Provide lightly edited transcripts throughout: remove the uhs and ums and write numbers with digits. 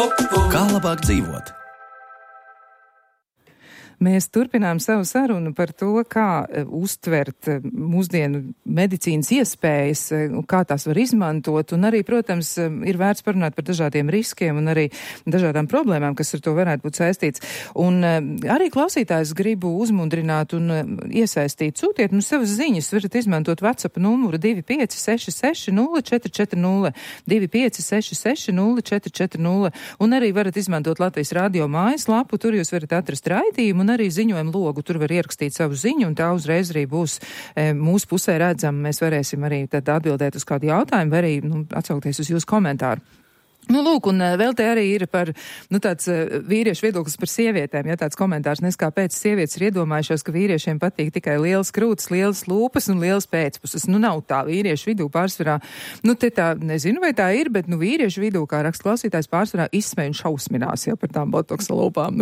Kā labāk dzīvot? Mēs turpinām savu sarunu par to, kā uztvert mūsdienu medicīnas iespējas, kā tās var izmantot, un arī, protams, ir vērts parunāt par dažādiem riskiem un arī dažādām problēmām, kas ar to varētu būt saistīts. Un arī klausītājs gribu uzmundrināt un iesaistīt. Sūtiet mums savas ziņas, varat izmantot WhatsApp numuru 2566 0440, 2566 0440, un arī varat izmantot Latvijas radio mājaslapu, tur jūs varat atrast raidījumu, un arī ziņojumu logu. Tur var ierakstīt savu ziņu, un tā uzreiz arī būs mūsu pusē redzama. Mēs varēsim arī tad atbildēt uz kādu jautājumu, vai arī atsaukties uz jūsu komentāru. Lūk, un vēl te arī ir par, tāds vīriešu viedoklis par sievietēm, ja tāds komentārs, kāpēc sievietes ir iedomājušās, ka vīriešiem patīk tikai lielas krūtis, lielas lūpas un lielas pēcpuses. Nav tā vīriešu vidū pārsvarā. Te tā, nezinu, vai tā ir, bet, vīriešu vidū, kā raksta klausītājs, pārsvarā izsmēj un šausminās jau par tām botoksa lūpām.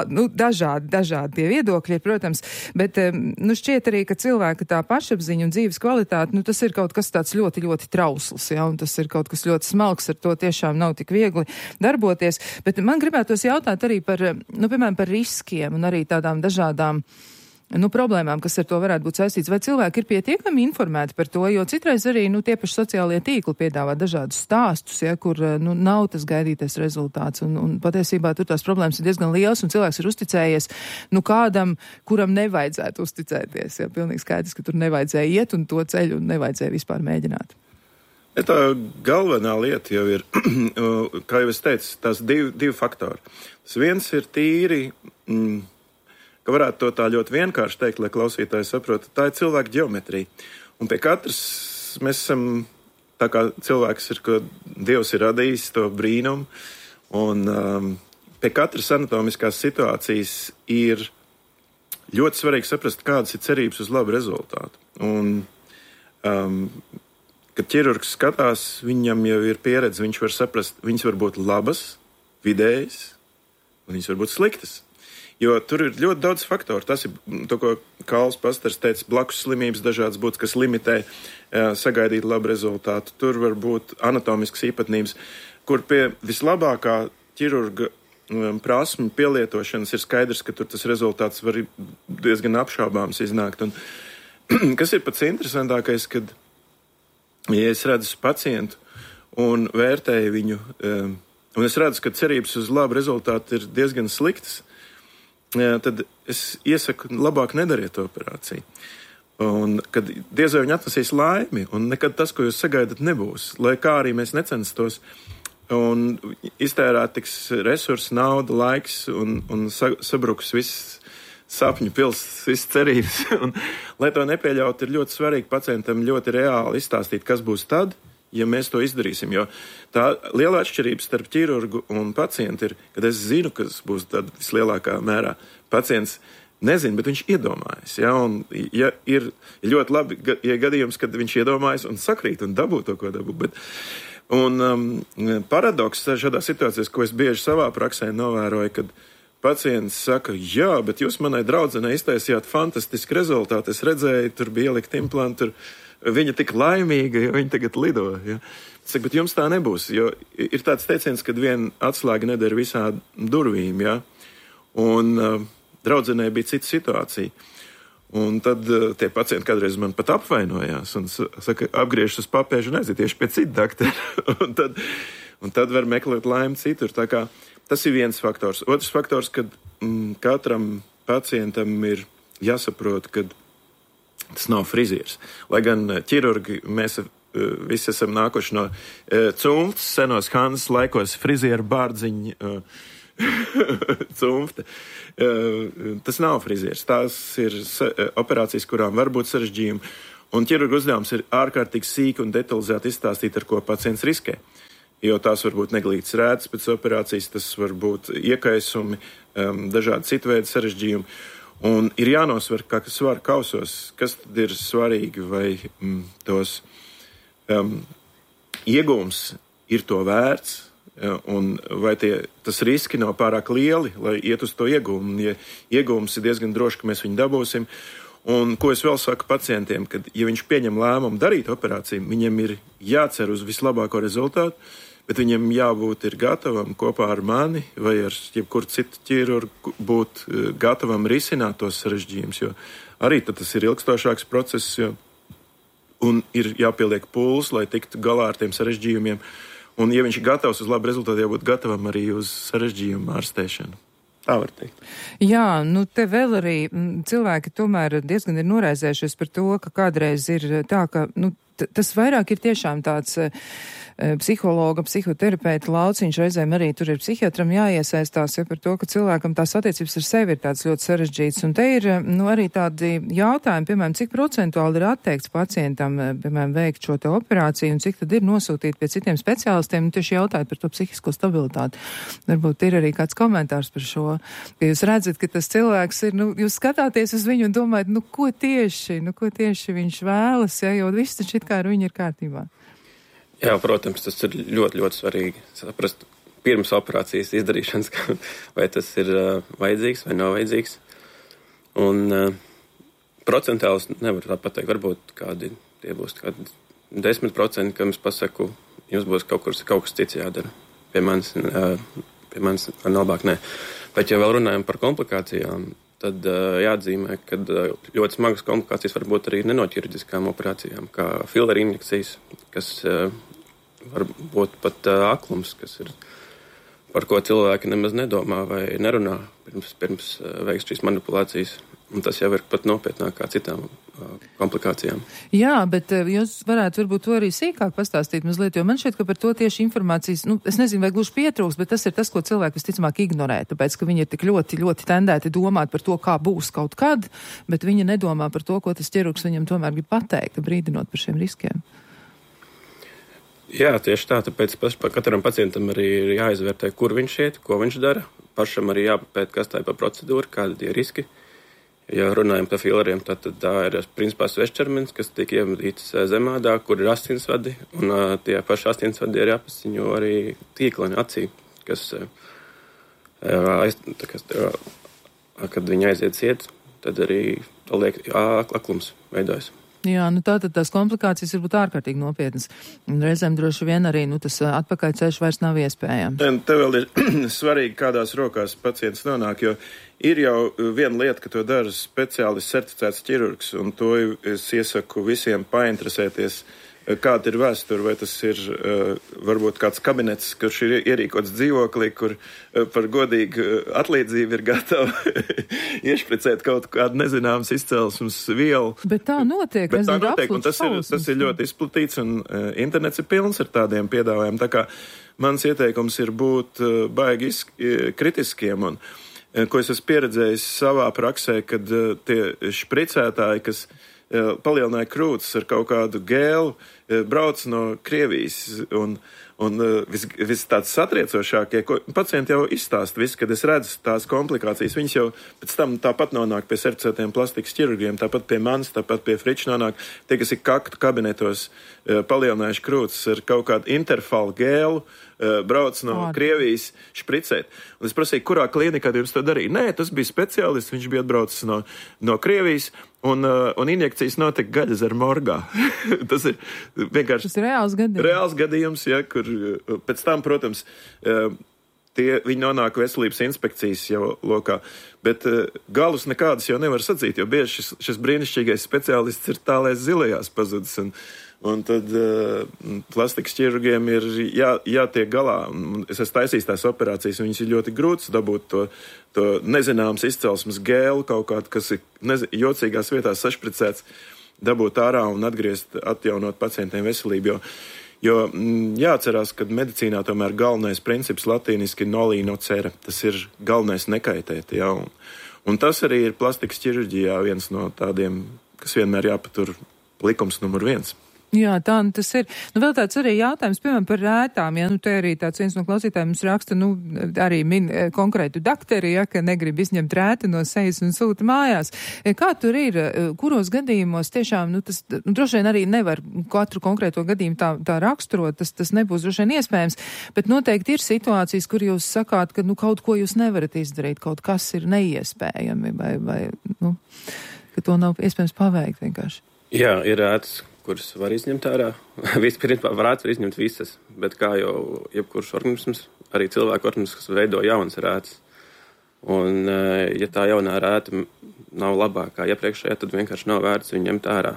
Dažādi tie viedokļi ir, protams, bet, šķiet arī, ka cilvēka tā pašapziņa un dzīves kvalitāte, tas ir kaut kas tāds ļoti, ļoti trausls, ja, un tas ir kaut kas ļoti smalks, ar to tiešām nav tik viegli darboties, bet man gribētos jautāt arī par, piemēram, par riskiem un arī tādām dažādām problēmām, kas ar to varētu būt saistīts. Vai cilvēki ir pietiekami informēti par to, jo citreiz arī, tie paši sociālie tīkli piedāvā dažādus stāstus, ja, kur, nav tas gaidītais rezultāts, un patiesībā tur tās problēmas ir diezgan lielas, un cilvēks ir uzticējies, kādam, kuram nevajadzētu uzticēties, ja, pilnīgi skaidrs, ka tur nevajadzēja iet un to ceļu un nevajadzēja vispār mēģināt. Ja tā galvenā lieta jau ir, kā jau es teicu, tās divi faktori. Tas viens ir tīri, ka varētu to tā ļoti vienkārši teikt, lai klausītāji saprot, tā ir cilvēka ģeometrija. Un pie katras mēs esam, tā kā cilvēks ir, ka Dievs ir radījis to brīnumu, un pie katras anatomiskās situācijas ir ļoti svarīgi saprast, kādas ir cerības uz labu rezultātu. Un, kad ķirurgs skatās, viņam jau ir pieredze, viņš var saprast, viņas var būt labas, vidējas, un viņas var būt sliktas. Jo tur ir ļoti daudz faktoru. Tas ir to, ko Kāls Pastars teica, blakus slimības dažādas būtas, kas limitē sagaidīt labu rezultātu. Tur var būt anatomiskas īpatnības, kur pie vislabākā ķirurga prasmu pielietošanas ir skaidrs, ka tur tas rezultāts var diezgan apšaubāms iznākt. Un, kas ir pats interesantākais, kad ja es redzu pacientu un vērtēju viņu, un es redzu, ka cerības uz labu rezultātu ir diezgan sliktas, tad es iesaku labāk nedariet operāciju. Un kad diez vai viņi atnesīs laimi, un nekad tas, ko jūs sagaidat, nebūs. Lai kā arī mēs necenstos un iztērēt tiks resursi, nauda, laiks un sabruks viss sapņu pils, visas cerības. Un, lai to nepieļaut, ir ļoti svarīgi pacientam ļoti reāli izstāstīt, kas būs tad, ja mēs to izdarīsim. Jo tā liela atšķirība starp ķirurgu un pacientu ir, kad es zinu, kas būs tad vislielākā mērā. Pacients nezina, bet viņš iedomājas. Ja? Un ja ir ļoti labi, ja gadījums, kad viņš iedomājas un sakrīt un dabū to, ko dabū. Paradoks šādā situācijā, ko es bieži savā praksē novēroju, kad pacients saka, jā, bet jūs manai draudzenei iztaisījāt fantastisku rezultātu. Es redzēju, tur bija ielikt implantu, viņa tik laimīga, jo viņa tagad lido. Ja. Es saku, bet jums tā nebūs, jo ir tāds teiciens, kad viena atslēga nedara visām durvīm, ja. Un draudzenei bija cita situācija. Un tad tie pacienti kādreiz man pat apvainojās un saka, apgriežas uz papēžu un aiziet tieši pie citu dakteru. un tad var meklēt laimi citur. Tā kā tas ir viens faktors. Otrs faktors, kad katram pacientam ir jāsaprot, ka tas nav frizieris. Lai gan ķirurgi, mēs visi esam nākuši no cumftas, senos Hansas laikos, frizieru bārdziņu cumfta. Tas nav frizieris. Tās ir operācijas, kurām var būt sarežģījumi. Un ķirurga uzdevums ir ārkārtīgi sīki un detalizēti izstāstīt, ar ko pacients riskē. Jo tās var būt neglītas rētas pēc operācijas, tas var būt iekaisumi, dažādi citu veidu sarežģījumi. Un ir jānosver, kā svaru kausos, kas tad ir svarīgi, vai tos iegūms ir to vērts, un vai tas riski nav pārāk lieli, lai iet uz to iegūmu. Ja iegūms ir diezgan droši, ka mēs viņu dabūsim. Un ko es vēl saku pacientiem, kad ja viņš pieņem lēmumu darīt operāciju, viņam ir jācer uz vislabāko rezultātu, bet viņam jābūt ir gatavam kopā ar mani vai ar jebkuru citu ķirurgu būt gatavam risināt tos sarežģījumus, jo arī tad tas ir ilgstošāks process, un ir jāpieliek pūles, lai tiktu galā ar tiem sarežģījumiem. Un, ja viņš ir gatavs uz labu rezultātu, jābūt gatavam arī uz sarežģījumu ārstēšanu. Tā var teikt. Jā, te vēl arī cilvēki tomēr diezgan ir noraizējušies par to, ka kādreiz ir tā, ka, tas vairāk ir tiešām tāds psihologa, psihoterapeita lauciņš, reizēm arī tur ir psihiatram jāiesaistās, par to, ka cilvēkam tās attiecības ar sevi ir tāds ļoti sarežģīts. Un te ir, arī tādi jautājumi, piemēram, cik procentuāli ir atteikts pacientam, piemēram, veikt šo te operāciju, un cik tad ir nosūtīt pie citiem speciālistiem, un tieši jautājot par to psihisko stabilitāti. Varbūt ir arī kāds komentārs par šo, ka jūs redzat, ka tas cilvēks ir, jūs skatāties uz viņu un domājat, ko tieši viņš vēlas, jo viss taču it kā ar viņu ir kārtībā. Jā, protams, tas ir ļoti, ļoti svarīgi saprast pirms operācijas izdarīšanas, vai tas ir vajadzīgs vai nav vajadzīgs. Un procentāls nevar tā pateikt, varbūt tie būs kādi 10%, kam es pasaku, jums būs kaut kas cits jādara. Pie manis labāk nē. Bet, ja vēl runājam par komplikācijām, tad jāatzīmē, ka ļoti smagas komplikācijas var būt arī nenoķirurģiskām operācijām, kā fileru injekcijas, kas var būt pat aklums, kas ir, par ko cilvēki nemaz nedomā vai nerunā pirms veiks šīs manipulācijas. Un tas jau ir pat nopietnāk kā citām komplikācijām. Jā, bet jūs varētu varbūt to arī sīkāk pastāstīt mazliet, jo man šķiet, ka par to tieši informācijas, es nezinu, vai gluži pietrūks, bet tas ir tas, ko cilvēki visticamāk ignorē, tāpēc, ka viņi ir tik ļoti, ļoti tendēti domāt par to, kā būs kaut kad, bet viņi nedomā par to, ko tas ķirurgs viņam tomēr grib pateikt, brīdinot par šiem riskiem. Jā, tieši tā, tāpēc katram pacientam arī ir jāizvērtē, kur viņš iet, ko viņš dara. Pašam arī jāpapēt, kas tā ir pa procedūru, kādi tie riski. Ja runājam par fileriem, tad tā ir principā svešķermenis, kas tiek ievadīts zemādā, kur ir asinsvadi, un tie paši asinsvadi ir jāpaziņo arī tīklani acī, kas, kad viņi aiziet ciet, tad arī aklums veidojas. Jā, tātad tās komplikācijas var būt ārkārtīgi nopietnas. Un reizēm droši vien arī, tas atpakaļ ceļš vairs nav iespējams. Te vēl ir svarīgi, kādās rokās pacients nonāk, jo ir jau viena lieta, ka to dara speciālists certificēts ķirurgs, un to es iesaku visiem painteresēties, kāda ir vēsture, vai tas ir varbūt kāds kabinets, kurš ir ierīkots dzīvoklī, kur par godīgu atlīdzību ir gatava iešpricēt kaut kādu nezināmas izcelsmes vielu. Bet tā notiek. Bet tā notiek, un tas ir ļoti izplatīts, un internets ir pilns ar tādiem piedāvājumiem. Tā kā mans ieteikums ir būt baigi kritiskiem, un ko es esmu pieredzējis savā praksē, kad tie špricētāji, kas palielināja krūtis ar kaut kādu gēlu, brauc no Krievijas, un viss tāds satriecošākie, ko pacienti jau izstāst visu, kad es redzu tās komplikācijas, viņas jau pēc tam tāpat nonāk pie certificētiem plastikas ķirurgiem, tāpat pie manis, tāpat pie Friča nonāk, tie, kas ir kaktu kabinetos palielinājuši krūtis ar kaut kādu interfalu gēlu, brauc no Krievijas špricēt. Un es prasīju, kurā klinikā jums to darīja? Nē, tas bija speciālists, viņš bija atbraucis no Krievijas, un injekcijas notika Gaļezeru morgā. Tas ir vienkārši... Tas ir reāls gadījums. Reāls gadījums, ja, kur pēc tam, protams, viņi nonāk veselības inspekcijas jau lokā, bet galus nekādas jau nevar sacīt, jo bieži šis brīnišķīgais speciālists ir tālēs zilajās pazudis, un tad plastikas ķirurgiem ir jātiek galā. Es esmu taisījis tās operācijas, un viņas ir ļoti grūtas dabūt to nezināmas izcelsmes gēlu, kaut kādu, kas ir jocīgās vietās sašpricēts, dabūt ārā un atjaunot pacientiem veselību, jo jāatcerās, ka medicīnā tomēr galvenais princips latīniski noli nocere, tas ir galvenais nekaitēt, ja, un tas arī ir plastikas ķirurģijā viens no tādiem, kas vienmēr jāpatur likums numur 1. Jā, tā tas ir. Vēl tāds arī jautājums, piemēram, par rētām, ja, te arī tāds viens no klausītājiem mums raksta, arī min konkrētu dakteri, ja, ka negrib izņemt rēti no sejas un sūta mājās. Kā tur ir, kuros gadījumos tiešām, tas droši vien arī nevar katru konkrēto gadījumu tā raksturot, tas nebūs droši vien iespējams, bet noteikti ir situācijas, kur jūs sakāt, ka, kaut ko jūs nevarat izdarīt, kaut kas ir neiespējami, vai ka to nav iespējams paveikt vienkārši. Jā, ir rētas, kuras var izņemt ārā. Principā varētu izņemt visas, bet kā jau jebkurš organisms, arī cilvēku organisms, kas veido jaunas rētas. Un, ja tā jaunā rēta nav labākā iepriekšējā, tad vienkārši nav vērts viņu ņemt ārā.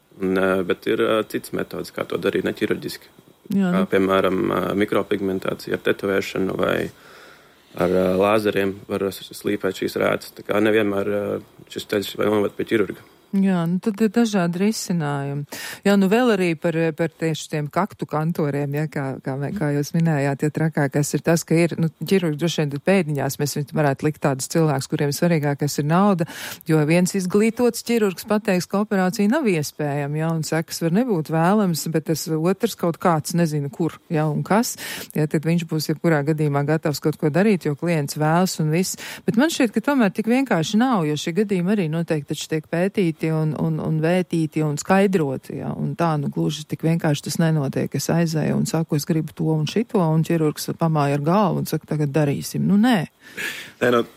Bet ir citas metodas, kā to darīt neķirurģiski. Kā, piemēram, mikropigmentācija ar tetovēšanu vai ar lāzeriem var slīpēt šīs rētas. Tā kā nevienmēr šis ceļš vai noved pie ķirurga. Jā, nu tad ir dažādi risinājumi. Jā, nu vēl arī par tieši tiem kaktu kantoriem, ja, kā jūs minējāt, ja trakākais ir tas, ka ir, nu, ķirurgi droši vien pēdiņās mēs varētu likt tādus cilvēkus, kuriem svarīgākais ir nauda, jo viens izglītots ķirurgs pateiks, ka operācija nav iespējama, ja, un sekas var nebūt vēlams, bet tas otrs kaut kāds nezinu kur, ja, un kas, ja, tad viņš būs jebkurā gadījumā gatavs kaut ko darīt, jo klients vēlas un viss. Bet man šķiet, ka tomēr tik vienkārši nav, jo šie gadījumi arī noteikti taču tiek pētīti un vētīti un skaidroti, ja, un tā, nu, gluži tik vienkārši tas nenotiek. Es aizēju un saku, es gribu to un šito, un ķirurgs pamāja ar galvu un saka, tagad darīsim. Nu, nē. Nē, nu,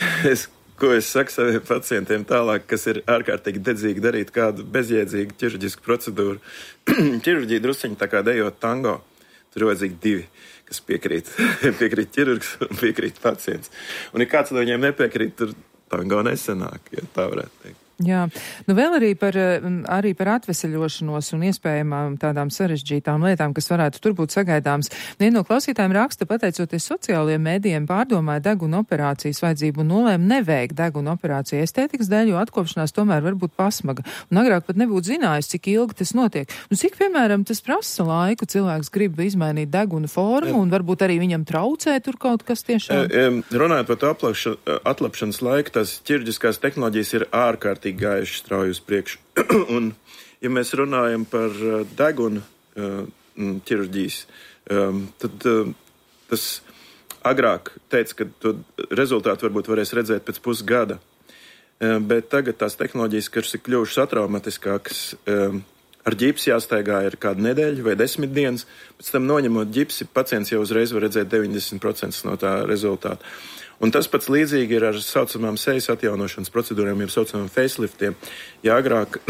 ko es saku saviem pacientiem tālāk, kas ir ārkārtīgi dedzīgi darīt kādu bezjēdzīgu ķirurģisku procedūru. Ķirurģija drusciņi tā kā dejot tango. Tur ir vajadzīgi divi, kas piekrīt. Piekrīt ķirurgs un piekrīt pacients. Un ja kāds no viņiem nepiekrīt, tur tango nesanāk, ja tā varētu teikt. Jā, nu vēl arī par atveseļošanos un iespējamām tādām sarežģītām lietām, kas varētu tur būt sagaidāms. Viena no klausītājiem raksta, pateicoties sociālajiem mēdījiem, pārdomāja deguna operācijas vajadzību un nolēma neveikt deguna operāciju estētikas dēļ, jo atkopšanās tomēr var būt pasmaga. Un agrāk pat nebūtu zinājis, cik ilgi tas notiek. Un cik, piemēram, tas prasa laiku, cilvēks grib izmainīt deguna formu un varbūt arī viņam traucē tur kaut kas tiešām. Runājot par to atlapšanas laiku, tās ķirurģiskās tehnoloģijas ir ārkārtīgi gājuši strauji uz priekšu. Un, ja mēs runājam par degunu ķirurģijas, tad tas agrāk teica, ka to rezultātu varbūt varēs redzēt pēc pusgada. Bet tagad tās tehnoloģijas, kas ir kļuvušas atraumatiskākas, ar ģipsi jāstaigā ir kādu nedēļu vai 10 dienas, pēc tam noņemot ģipsi, pacients jau uzreiz var redzēt 90% no tā rezultāta. Un tas pats līdzīgi ir ar saucamām sejas atjaunošanas procedūrām, jau saucamām faceliftiem. Ja agrāk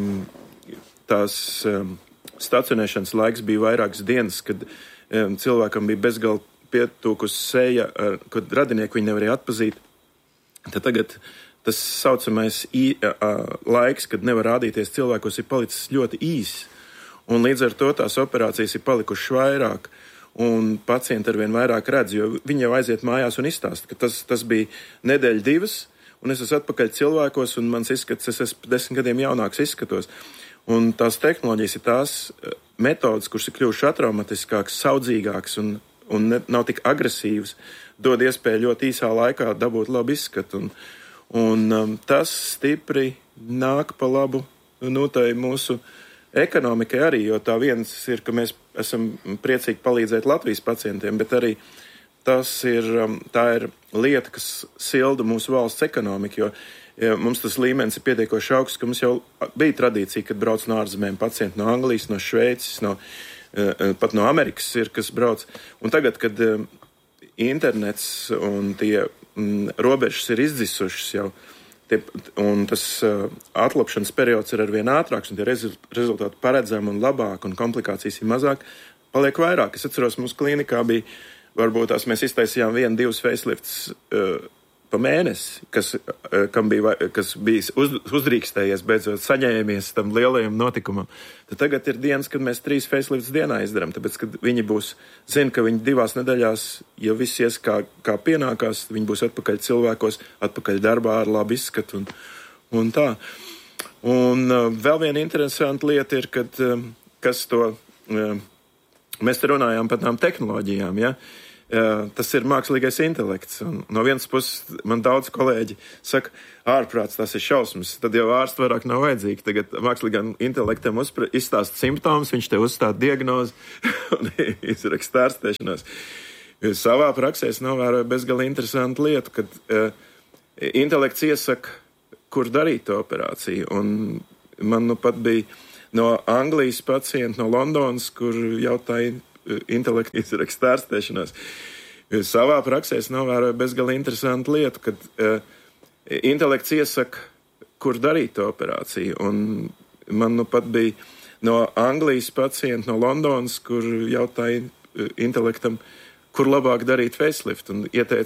tās stacionēšanas laiks bija vairākas dienas, kad cilvēkam bija bezgalīgi pietūkus seja, kad radinieki viņu nevarēja atpazīt, tad tagad tas saucamais laiks, kad nevar rādīties cilvēkos, ir palicis ļoti īss. Un līdz ar to tās operācijas ir palikušas vairāk. Un pacienti arvien vairāk redz, jo viņi jau aiziet mājās un izstāsta, ka tas bija nedēļa 2, un es esmu atpakaļ cilvēkos, un mans izskats, es esmu 10 gadiem jaunāks izskatos. Un tās tehnoloģijas ir tās metodas, kuras ir kļuvušas atraumatiskākas, saudzīgākas un nav tik agresīvas, dod iespēju ļoti īsā laikā dabūt labu izskatu. Un tas stipri nāk pa labu, nu, tai mūsu ekonomikai arī, jo tā viens ir, ka mēs esam priecīgi palīdzēt Latvijas pacientiem, bet arī tā ir lieta, kas silda mūsu valsts ekonomiku, jo mums tas līmenis ir pietiekoši augsts, ka mums jau bija tradīcija, kad brauc no ārzemēm pacienti no Anglijas, no Šveices, pat no Amerikas ir, kas brauc. Un tagad, kad internets un tie robežas ir izdzisušas jau, un tas atlapšanas periods ir arvien ātrāks, un tie rezultāti paredzami un labāk, un komplikācijas ir mazāk, paliek vairāk. Es atceros, mūsu klīnikā bija, varbūt tās mēs iztaisījām 1-2 facelifts pa mēnesi, kas bija uzdrīkstējies, beidzot saņēmies tam lielajam notikumam. Tad tagad ir dienas, kad mēs 3 facelifts dienā izdarām, tāpēc, kad viņi zina, ka viņi 2 nedēļās, ja viss ies kā pienākās, viņi būs atpakaļ cilvēkos, atpakaļ darbā ar labu izskatu un tā. Un vēl viena interesanta lieta ir, kad mēs te runājām par tām tehnoloģijām, ja? Tas ir mākslīgais intelekts. Un no vienas puses man daudz kolēģi saka, ārprāts tas ir šausmas, tad jau ārsts vairāk nav vajadzīgi. Tagad mākslīgam intelektam izstāst simptomus, viņš te uzstāda diagnozi un izraksta ārstēšanās. Savā praksē es novēroju bezgalīgi interesantu lietu, kad intelekts iesaka, kur darīt to operāciju. Un man nu pat bija no Anglijas pacienti, no Londonas, kur jautāja intelektu izraksta ārstēšanās. Savā praksē es novēroju bezgalīgi interesantu lietu, kad intelekts iesaka, kur darīt to operāciju. Un man nu pat bija no Anglijas pacienti, no Londonas, kur jautāja intelektam, kur labāk darīt facelift, un ieteica